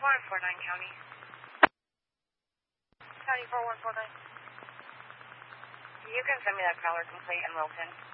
4149 County. County 4149. You can send me that crawler complete in Wilton.